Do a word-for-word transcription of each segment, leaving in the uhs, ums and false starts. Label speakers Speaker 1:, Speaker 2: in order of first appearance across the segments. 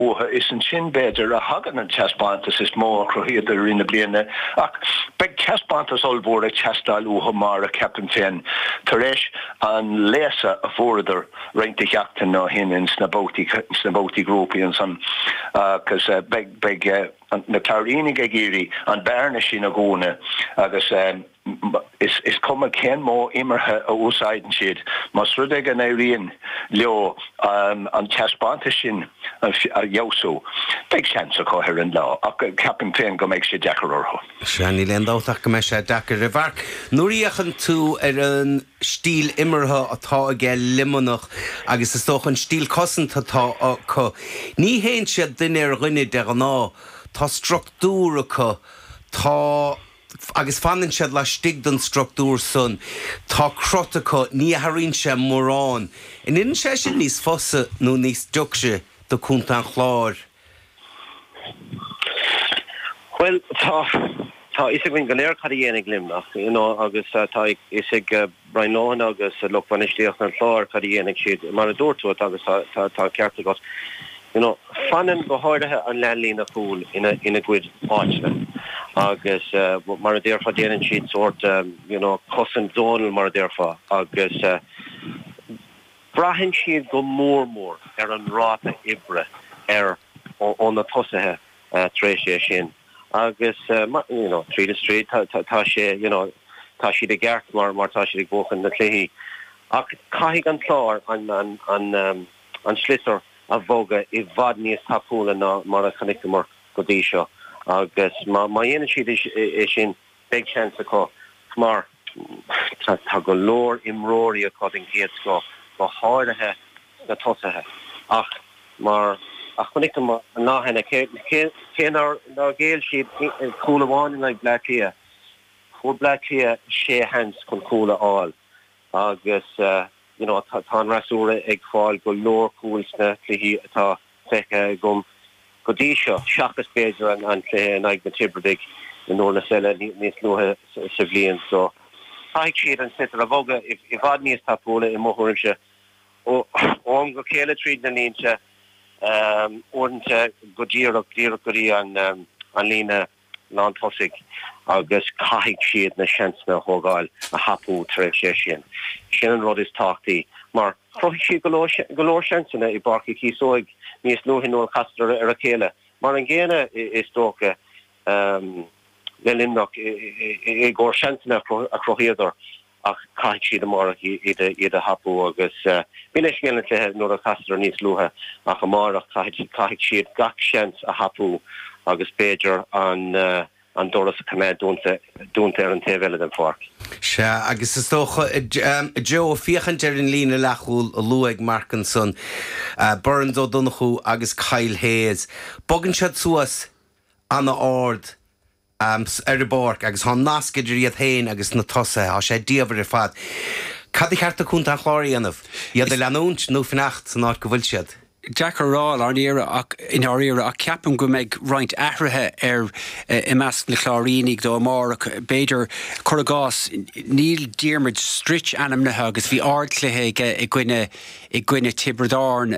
Speaker 1: Oha is an sin beidir a hagan an chestbantas is mó crohidir in the bliana. Ach, beg chestbantas olbor a chestal uha mar a captain fin. Teresh an lesa a forder reinti jakten no hin in snaboti snaboti groupie and some uh cause uh, beg beg uh, na clarini gagiri an barnish in a gona agus um is is come ken mo immerhe outside and shit mas rudega na rien leo um an chestbantashin a yoso big chance of coherent law a captain fin go make she jacker
Speaker 2: Shani lendotach go me she jacker revark nuriachan tú er an stíl immerhe atá ge limonach agus is doch an stíl kossen tatá ko ní hen she dinner rinne der ná tá struktúr ko tá agus fannin siad le stig den struktúr sun tá crotacha ní harín se mórán in in sé sin níos fosa nó níos dugse do cúnta an chláir.
Speaker 3: Well, tá tá isig vin ganéir cadhénig limnach, you know, agus uh, tá isig uh, Brian Lohan agus uh, loch van isteach an chláir cadhénig siad mar a dúirtú agus tá tá ceartta got. You know, fannin go háirithe an lelína fúl ina ina gcuid áitne. Agus uh, mar a déirfa déanaan siad sort, um, you know, cosan zonal mar a déirfa. Agus uh, brahin siad go mór mór ar an ráta ibre ar on na tosathe uh, tréis sé sin. Agus, uh, you know, trí the street, tá sé, you know, tá siad a gceart mar mar tá siad a gbóchan na cléhí. Ach caithigh an chlár an an an um, an slither a bhoga I bhd níos tapúla ná mar a chanig mar go dtí seo. Agus má dhéanaan siad é sin big chance acu mar tá go leor imróí acu an chéad sco go háirithe na tosathe. Ach mar a chanig mar náhanana céanar ná géal siad cúla bháin le blackia. Chur blackia sé hens chun cúla áil. Agus uh, you know, tá an rasúra ag fáil go leor cúilsna cluichí atá fecha gom go dtí seo seachas péidir an an cluiche an ag na tibredig in nóir na selle níos nuthe sa bhliain. So thaigh siad an sitar a bhoga I bhd níos tapúla I mthúrimse ó am go chéile tríd na líonse um, orintse go díreach díreach go dtí an um, an lína lán tosig agus caithigh siad na seansna thógáil a hapú tréimh sé sin. Sin an rud is táchtaí, mar chroithigh siad go leor seansna I barcaigh cíosóig níos nuaithin nó castar ar a chéile. Mar an ggéine is tócha um, le limnach I gcóir seansna a chrothiadar ach caithigh siad amárach iad a hapú agus uh, bí leis ggéine léthe nó a castar níos luatha ach amárach caithigh siad gach seans a hapú agus Péidir an uh, an doras a cymryd dúnta ar an tefele den fforc.
Speaker 2: Se, agus is tócha, Joe, fiachan derin lína lechúil a Luig Markinson, uh, Burns ó Donachú agus Kyle Hayes. Bogan siad suas anna ord um, ar y borc agus hon nasgid riad hain agus na tosa, a sé diafar ar fad. Cad I charta cúnta an chláir anamh? Iad a leanúnt nó fnacht san át go bhfuil siad?
Speaker 4: Jack O'Rall ar níra in our era a ceapam go méid roint ahrathe ar I measc na chláirínig do amárach beidir choragás níl díirmid strit anamnathe agus bhí ardchluthe I gcuine I gcuine Tibredáin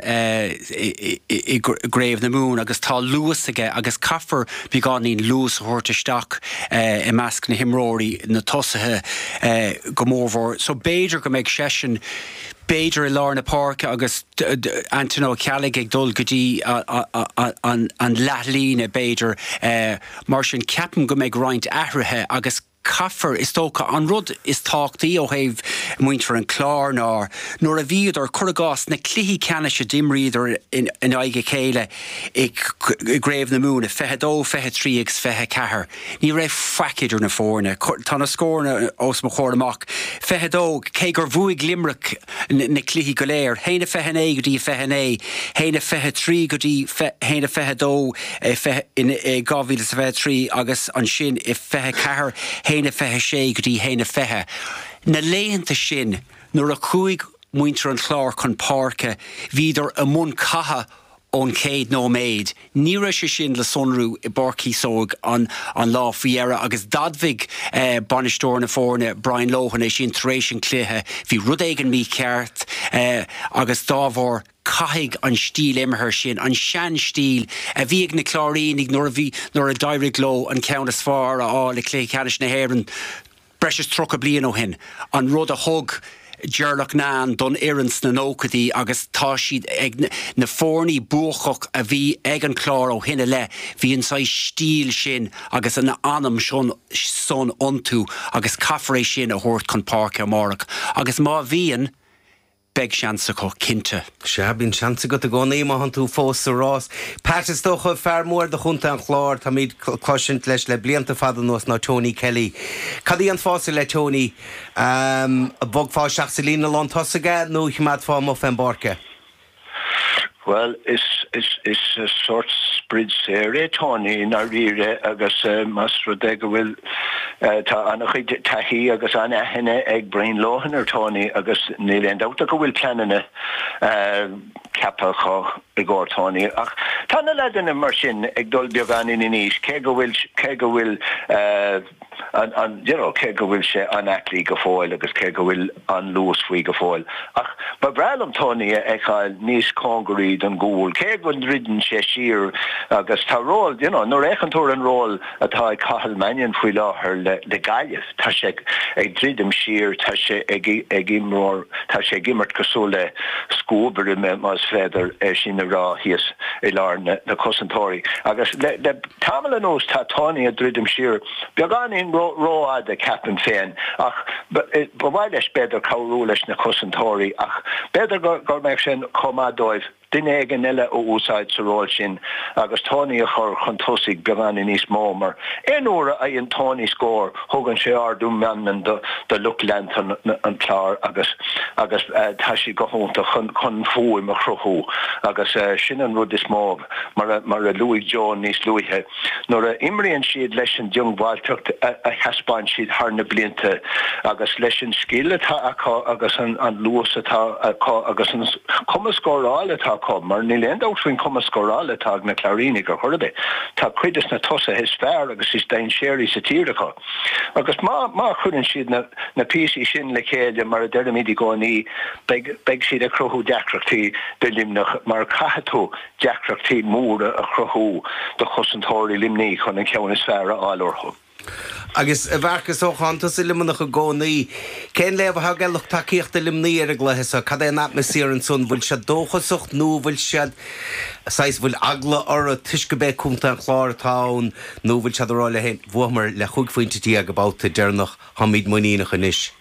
Speaker 4: I gréibh na mún agus tá luas aige agus caffar bhí gánín luas a thuirtaisteach I measc na himróí na tosathe go mórmhór. So beidir go méid sesin Beidir I Lárna Park agus Antonio Callig ag dul go dtí an leatlína Beidir mar sin ceapan go méid roint ahrathe agus caffar is tócha an rud is táchtaí ó thaobh muintear an chlár ná nuair a bhíad ar choragás na cluichí ceanna se dimríidir in aige chéile I gréibh na múna fethe dó fethe trí agus fethe cethair. Ní raibh faiceadir na fórna tá na scórna os mo chóir amach fethe dó cé gur bhuaigh limerick na cluichí go léir héna fethe é go dtí fethe é héna fethe trí go dtí héna fethe dó in two thousand twenty-three agus an sin I fethe cethair héna fethe sé go dtí héna fethe. Na léanta sin nuair a chuaigh muintear an chlár chun páirce bhíidir a mún catha ón céad nó méid. Ní raibh sé sin le sonrú i Borcí sóg an, an lá fiera agus dadmhig uh, banistóir na fórne Brian Lohan é sin taréis an cluthe hí rud éigen mí ceart uh, agus dámhór caithig an stíl imthir sin, an sean stíl a bhí ag na chláirínig nor a bhí nor a dairigh ló an ceannas fár a á le clé ceannis na héireann breis trocha blian ó hin. An rud a thug Gerlach Nan don Irans na nócadí agus tá siad ag na fórnaí buachach a bhí ag an chlár ó hinne le bhí an sa stíl sin agus an anam son son ontú agus caffrééis sin a thuirt chun Páirc Amárach agus má bhíon beg seansa go cinnte.
Speaker 2: Se bín seansa go a gcónaí má han tú fós a rás. Páirteas dócha fearmór de chunta an chlár tá míad cloisint leis le blianta fada nos ná Tony Kelly. Cadí an fása le Tony um, a bog fá seach sa lína lán tosaga nó chiimad fá mo fan Barca?
Speaker 1: Well, is is is a sort spread série Tony na rire agus uh, Mastra de will uh, ta anach tahi agus an henne ag Brian Lohan or Tony agus neil end out go will planne uh, kappa cho igor Tony ach tan leden immer sin ag dul biogan in inis ke go will ke go will uh, an an you know ke go will se an atli go foil agus ke go will an loos fui go foil ach but bralum Tony ag nis congri an gúil cé gon ridden sé sir agus tá ról you know nor echantóir an ról atá cahal manion faoi láthair le le gaiamh tá sé ag dridum sir tá sé ag ag imrór tá sé gimmert cosú le scóbar me mas féidir é sin a rá híos i lár na cosantóirí agus le le tamala nós tá Tony a dridum sir beagán in ró de capan féin ach bhhaid leis beidir cabhrú leis na cosantóirí ach beidir gur meid sin comádóibh Din egen elle ó úsáid sa róil sin agus Tony a chur chun tosig began in níos mó mar ein óra a an Tony scór thugann sé ardú meanman de de Luckland an an chlár agus agus tá si go hónta chun chun fúim a chruthú agus sin an rud is mó mar mar a Louis John níos luithe nor a imríonn siad leis an jung bhilteacht a heaspáin siad thar na blianta agus leis an scíle atá agus an an luas atá agus an cumas scóráil atá mar níl end outrin cum scorála tag na clarínig go chorbe tá cuidas na tosa his fear agus is dain séri sa tíracha agus má má chuann siad na na písí sin le chéide mar a deramidi gcóí beg beg siad a crothú deacrachtaí de limnach mar caitheú deacrachtaí móra a crothú do chosantóirí limní chun an ceann is fear a áilorthu.
Speaker 2: Agus a bharcas ó chantas i limanach a gcónaí cén leh ha gealach takeíocht a limnaí ar a gluthesa cad é an atmosfér an sun bhfuil se dóchasacht nó bhfuil sead sais bhfuil agla ar a tuisce be cúnta an chláir tán nó bhfuil sead aráile hen bhuamar le chuig faointetí a go báta dearnach hamid muíach an isis.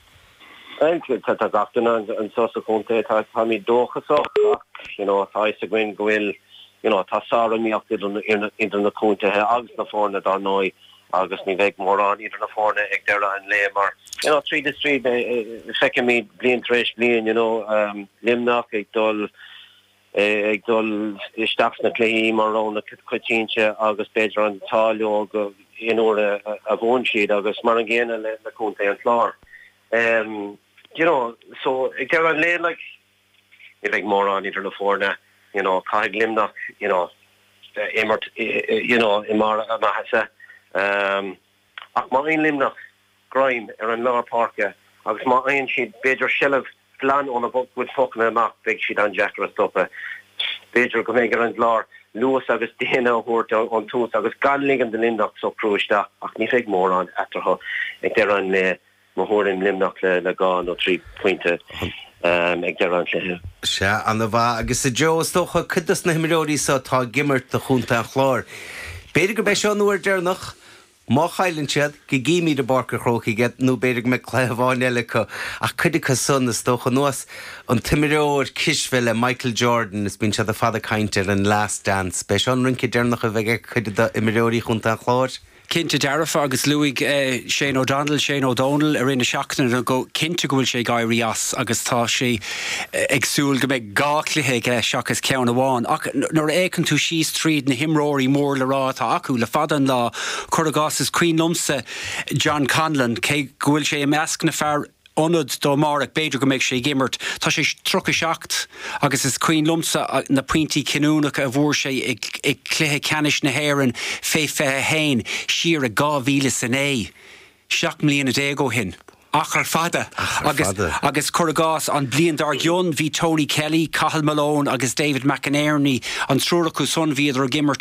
Speaker 3: Tá gachtain an sosa chunta tá hamid dóchasacht you know tá is a gin gohfuil you know tá sára míocht idir na cúntathe agus na fórna dar nói agus ní bheith mór an idir na fórna ag deire an le mar you know trí de trí feice mí blion treis blion you know um, limnach ag dul ag dul isteach na cléí mar rán na cuitínse agus beidir an táliú go inúair a bhin siad agus mar an ggéine le na cúnta an chlár um, you know so ag deire an le like ní bheith mór an idir na fórna you know caithfidh limnach you know immert you know imar a mahasa Um, ach má ein limnach graim ar an lá Páirce agus má ein siad beidir sillh flan on a book with focna amach big siad an Jackar stoppe beidir go méid ar an lár luas agus déana thuirt an tús agus ganlig an den limnach so cruúiste ach ní féid mór an etartha ag deir an le má thuirim limnach le le gáin ó trí pointe um, ag deir an le.
Speaker 2: Se an bha agus a Jo tócha chudas na himiróí sa tá gimmert a chunta an chlár. Beidir go béis an nuair dearnach má chailann siad go gíimiid a barca chrócaí get nó beidir me chléamháin eile chu ach chuidecha son is tócha nuas an timireoir Kisville Michael Jordan is bín siad a fada caintear an Last Dance. Béis an rinci dearnach a bheith chuide a imireoirí chunta an chláir.
Speaker 4: Cinnte dearafa agus Louis uh, Shane O'Donnell, Shane O'Donnell ar ina seachtain a go cinnte go bhfuil sé gairí as agus tá sé uh, agsúil go méid gáchlithe uh, seachas ceann amháin ach nuair écann tú síos tríd na himróirí mór le rá tá acu le fadan lá chur a gás is cuioin lumsa John Conlon cé go bhfuil sé i measc na fear onad do marach beidir go méid sé gimmert tá sé trocha seacht agus is cuoin lumsa na pointí cinúnach a bhór sé ag cléthe canis na héireann fé fé hain siar a gáhíle san é seach mlíana dé go hin. Achar fada agus agus Corragás an blian dar gion hí Tony Kelly, Cathal Malone agus David McInerney an trúrachú son viad ar gimmert